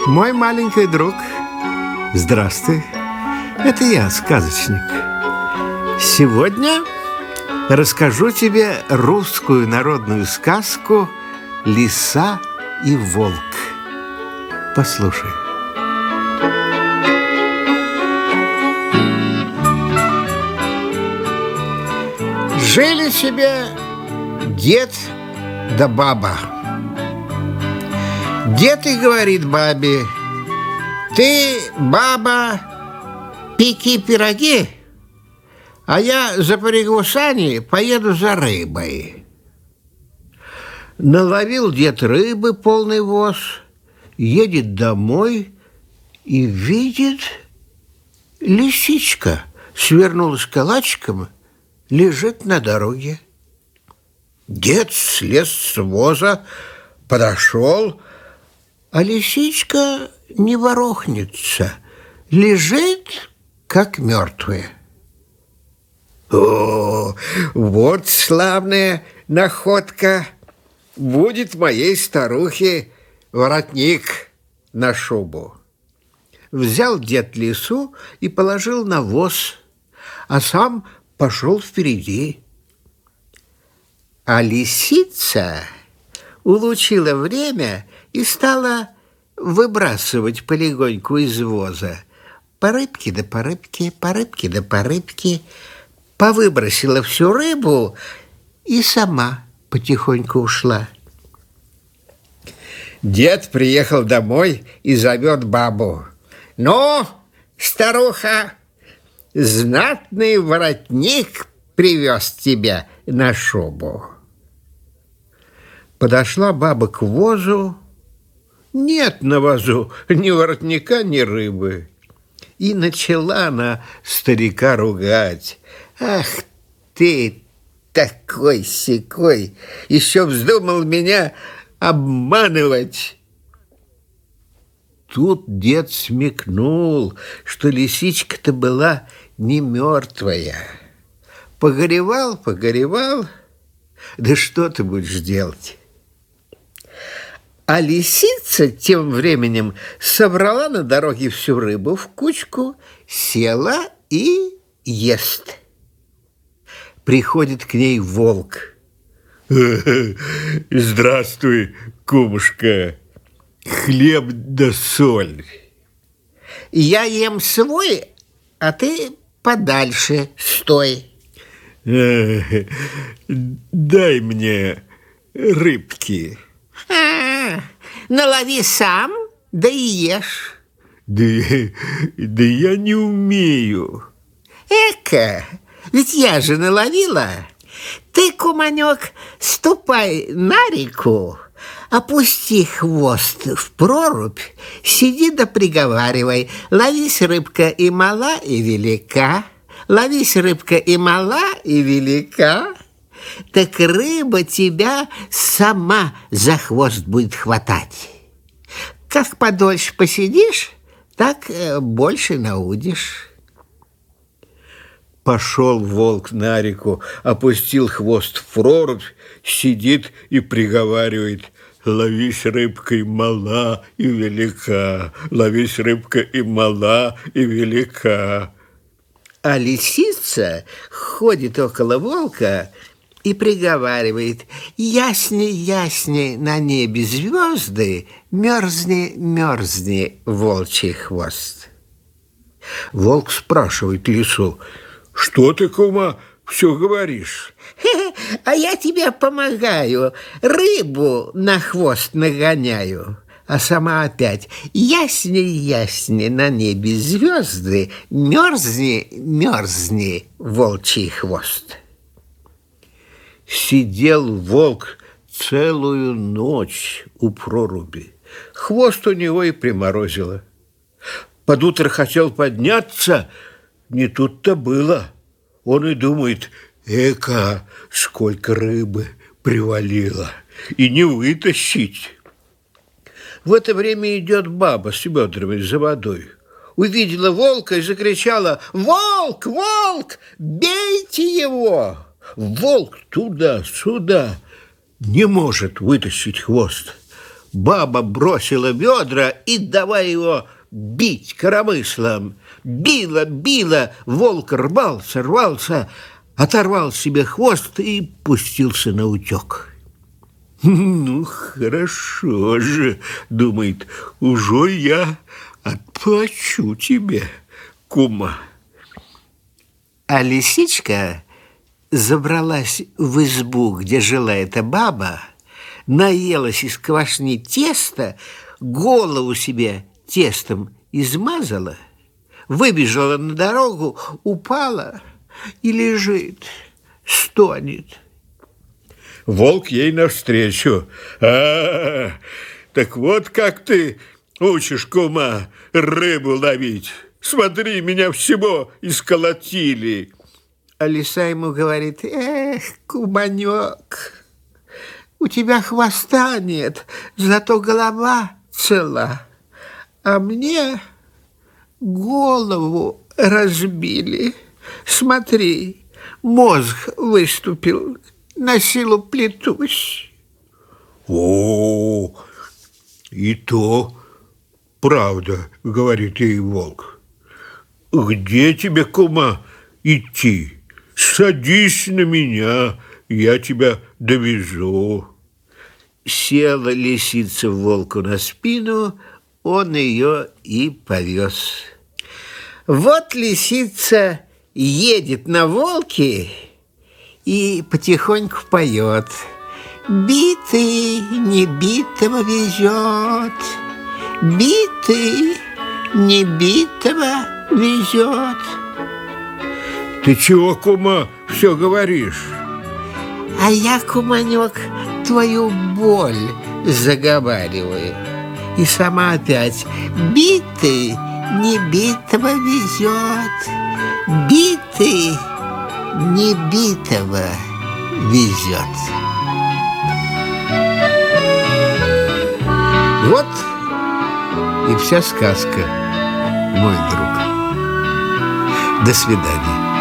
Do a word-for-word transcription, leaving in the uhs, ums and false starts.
Мой маленький друг, здравствуй. Это я, сказочник. Сегодня расскажу тебе русскую народную сказку «Лиса и волк». Послушай. Жили себе дед да баба. Дед и говорит бабе: ты, баба, пеки пироги, а я запрягу сани, поеду за рыбой. Наловил дед рыбы полный воз, едет домой и видит, лисичка свернулась калачиком, лежит на дороге. Дед слез с воза, подошел, а лисичка не ворохнется, лежит, как мертвая. О, вот славная находка! Будет моей старухе воротник на шубу. Взял дед лису и положил на воз, а сам пошел впереди. А лисица улучила время и стала выбрасывать полегоньку из воза. По рыбке да по рыбке, по рыбке да по рыбке. Повыбросила всю рыбу и сама потихоньку ушла. Дед приехал домой и зовет бабу: ну, старуха, знатный воротник привез тебя на шубу. Подошла баба к возу. Нет на возу ни воротника, ни рыбы. И начала она старика ругать: ах ты, такой-сякой, еще вздумал меня обманывать. Тут дед смекнул, что лисичка-то была не мертвая. Погоревал, погоревал, да что ты будешь делать? А лисица тем временем собрала на дороге всю рыбу в кучку, села и ест. Приходит к ней волк. Здравствуй, кумушка, хлеб да соль. Я ем свой, а ты подальше стой. Дай мне рыбки. А, налови сам, да и ешь. Да, да я не умею. Эка, ведь я же наловила. Ты, куманек, ступай на реку, опусти хвост в прорубь, сиди да приговаривай: ловись, рыбка, и мала, и велика. Ловись, рыбка, и мала, и велика. Так рыба тебя сама за хвост будет хватать. Как подольше посидишь, так больше наудишь. Пошел волк на реку, опустил хвост в прорубь, сидит и приговаривает: ловись, рыбка, и мала, и велика. Ловись, рыбка, и мала, и велика. А лисица ходит около волка и приговаривает: ясни, ясни на небе звезды, мерзни, мерзни, волчий хвост. Волк спрашивает лису: что ты, кума, все говоришь? А я тебе помогаю, рыбу на хвост нагоняю. А сама опять: ясни, ясни на небе звезды, мерзни, мерзни, волчий хвост. Сидел волк целую ночь у проруби. Хвост у него и приморозило. Под утро хотел подняться, не тут-то было. Он и думает: эка, сколько рыбы привалило, и не вытащить. В это время идет баба с ведрами за водой. Увидела волка и закричала: волк, волк, бейте его! Волк туда-сюда не может вытащить хвост. Баба бросила ведра и давай его бить коромыслом. Била, била, волк рвался, рвался, оторвал себе хвост и пустился на утек. «Ну, хорошо же, — думает, — уже я отплачу тебе, кума». А лисичка забралась в избу, где жила эта баба, наелась из квашни теста, голову себе тестом измазала, выбежала на дорогу, упала и лежит, стонет. Волк ей навстречу. А, так вот как ты учишь, кума, рыбу ловить. Смотри, меня всего исколотили. А лиса ему говорит: эх, куманек, у тебя хвоста нет, зато голова цела, а мне голову разбили. Смотри, мозг выступил, на силу плетусь. О, и то правда, говорит ей волк. Где тебе, кума, идти? Садись на меня, я тебя довезу. Села лисица волку на спину, он ее и повез. Вот лисица едет на волке и потихоньку поет: битый не битого везет, битый не битого везет. Ты чего, кума, все говоришь? А я, куманек, твою боль заговариваю. И сама опять: битый не битого везет, битый не битого везет. Вот и вся сказка, мой друг. До свидания.